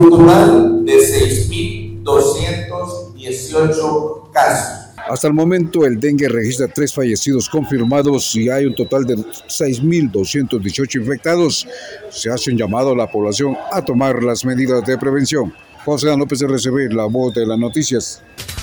Un total de 6.218 casos. Hasta el momento, el dengue registra 3 fallecidos confirmados y hay un total de 6.218 infectados. Se hace un llamado a la población a tomar las medidas de prevención. José López, RCB, La Voz de las Noticias.